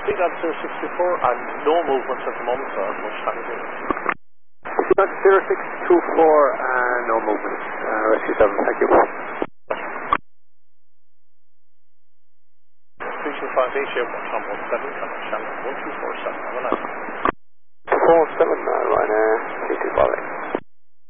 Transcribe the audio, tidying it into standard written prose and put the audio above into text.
Speed altitude 64 and no movements at the moment, so much time to do. 0624 and no movements. Rescue 7, thank you. 3258, Tom 17, Channel 1247, have a nice. 47,